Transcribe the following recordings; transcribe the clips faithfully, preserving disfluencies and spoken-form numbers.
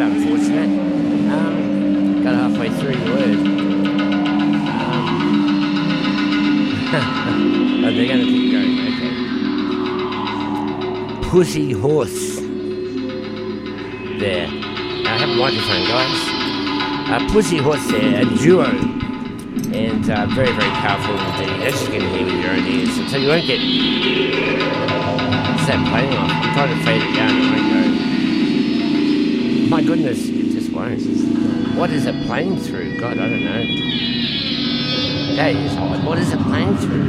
unfortunate. Um, got halfway through the word. Um, oh, they're going to keep going. Okay. Pussy Horse. There. I have a microphone, guys. Uh, Pussy Horse there, a duo. And uh, very, very powerful indeed. As you can hear with your own ears. So you won't get... What's that playing on? I'm trying to fade it down. It won't go. My goodness, it just won't. What is it playing through? God, I don't know. That is odd. What is it playing through?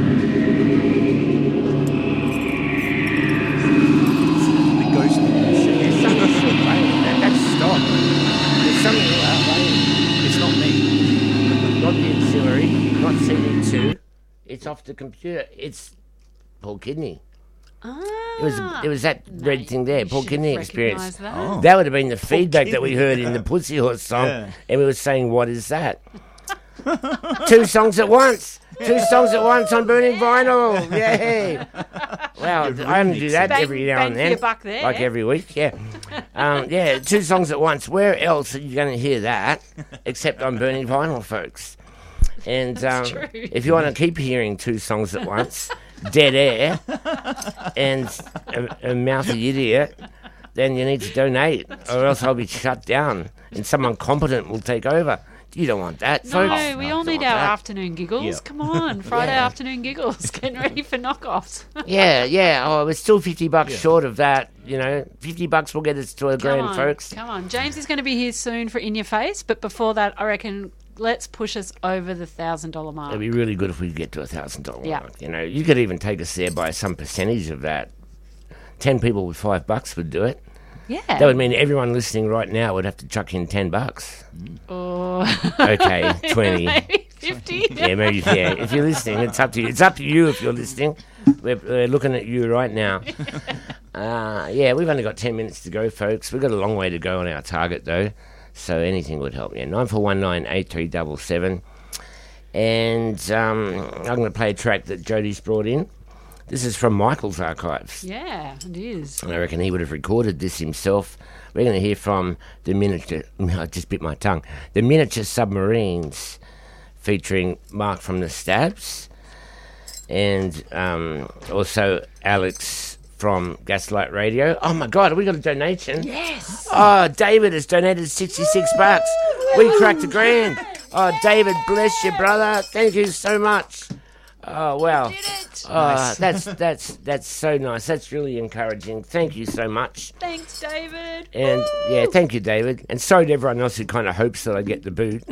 The ghost of the machine. There's something still playing. That, that's stopped. There's something uh, playing. It's not me. Not the auxiliary, not C D two. It's off the computer. It's Paul Kidney. Ah, It was it was that red mate, thing there, you Paul should Kidney recognise experience. That. Oh. That would have been the feedback that we Kidney. heard in the Pussy Horse song, Yeah. and we were saying, "What is that?" Two songs at once. Two songs at once on burning vinyl. Yay! Wow, I only do that Bang- every now bang and for then, your buck there. like every week. Yeah, um, yeah. Two songs at once. Where else are you going to hear that except on burning vinyl, folks? And um, That's true. if you want to keep hearing two songs at once, dead air, and a, a mouthy idiot, then you need to donate, or else I'll be shut down and someone competent will take over. You don't want that, No, folks. we You all don't need want our that. afternoon giggles. Yeah. Come on, Friday Yeah. afternoon giggles. Getting ready for knockoffs. Yeah, yeah. Oh, we're still fifty bucks Yeah. short of that. You know, fifty bucks will get us to a Come grand, on, folks. come on. James is going to be here soon for In Your Face, but before that, I reckon let's push us over the thousand dollar mark. It'd be really good if we could get to a thousand dollar Yeah. mark. You know, you could even take us there by some percentage of that. Ten people with five bucks would do it. Yeah. That would mean everyone listening right now would have to chuck in ten bucks. Or Okay, twenty. maybe fifty. Yeah, maybe. Yeah, if you're listening, it's up to you. It's up to you if you're listening. We're, we're looking at you right now. Uh, yeah, we've only got ten minutes to go, folks. We've got a long way to go on our target, though. So anything would help. Yeah, nine four one nine eight three seven seven. And um, I'm going to play a track that Jodie's brought in. This is from Michael's archives. Yeah, it is. And I reckon he would have recorded this himself. We're going to hear from the miniature... I just bit my tongue. The Miniature Submarines, featuring Mark from the Stabs, and um, also Alex from Gaslight Radio. Oh my God, have we got a donation? Yes. Oh, David has donated sixty-six bucks. We cracked a grand. Oh, David, bless you, brother. Thank you so much. Oh, wow. Did it. Oh, Nice. that's that's that's so nice. That's really encouraging. Thank you so much. Thanks, David. And Woo. yeah, thank you, David. And sorry to everyone else who kind of hopes that I get the boot.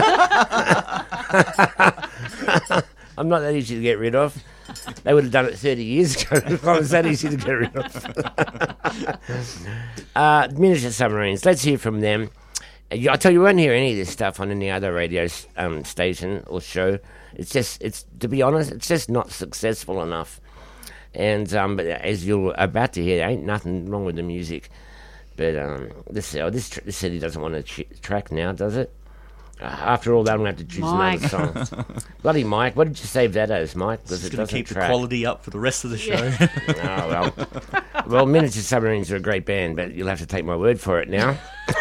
I'm not that easy to get rid of. They would have done it thirty years ago if I was that easy to get rid of. uh, Miniature Submarines. Let's hear from them. I tell you, you won't hear any of this stuff on any other radio um, station or show. It's just, it's to be honest, it's just not successful enough. And um, but as you're about to hear, there ain't nothing wrong with the music. But um, this oh, this tr- this city doesn't want to ch- track now, does it? Uh, after all that, I'm going to have to choose Mike. another song. Bloody Mike, what did you save that as, Mike? Because It's it going doesn't to keep the track. quality up for the rest of the show. Yeah. Oh, well. Well, Miniature Submarines are a great band, but you'll have to take my word for it now.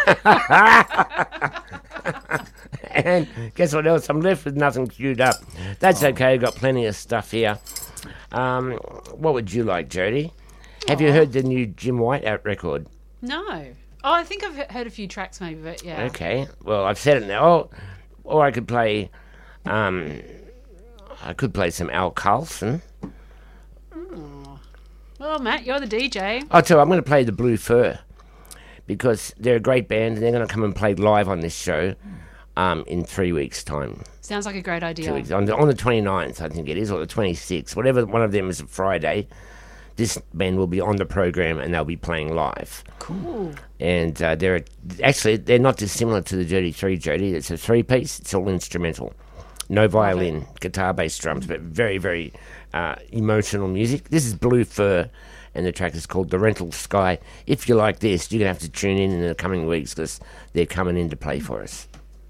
And guess what else? I'm left with nothing queued up. That's okay. I've got plenty of stuff here. Um, what would you like, Jodie? Have you heard the new Jim White out record? No. Oh, I think I've he- heard a few tracks maybe, but yeah. Okay. Well, I've said it now. Oh, or I could play. Um, I could play some Al Carlson. Well, Matt, you're the D J. I'll tell you, I'm going to play the Blue Fur because they're a great band and they're going to come and play live on this show um, in three weeks' time. Sounds like a great idea. Two weeks. On the, on the twenty-ninth, I think it is, or the twenty-sixth, whatever one of them is a Friday. This band will be on the program and they'll be playing live. Cool. And uh, they're actually they're not dissimilar to the Jodie Three Jodie. It's a three piece. It's all instrumental, no violin, guitar, bass, drums, but very very uh, emotional music. This is Blue Fur, and the track is called The Rental Sky. If you like this, you're gonna have to tune in in the coming weeks because they're coming in to play for us.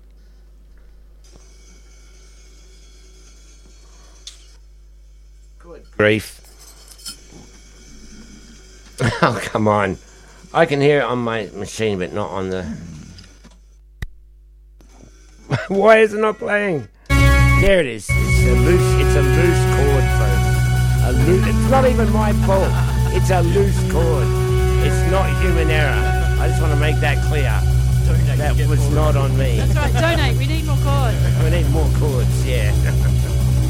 Good grief. Oh, come on. I can hear it on my machine, but not on the Why is it not playing? There it is. It's a loose. It's a loose chord, folks. A loo- It's not even my fault. It's a loose chord. It's not human error. I just want to make that clear. Donate, That get was more. not on me. That's right. Donate. We need more chords. We need more chords. Yeah.